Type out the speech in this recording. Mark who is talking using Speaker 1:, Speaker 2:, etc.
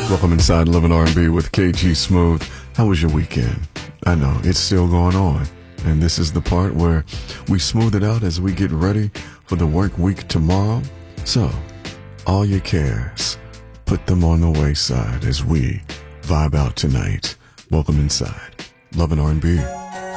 Speaker 1: Welcome inside Love and R&B with KG Smooth. How was your weekend? I know it's still going on, and this is the part where we smooth it out as we get ready for the work week tomorrow. So, all your cares, put them on the wayside as we vibe out tonight. Welcome inside Love and R&B.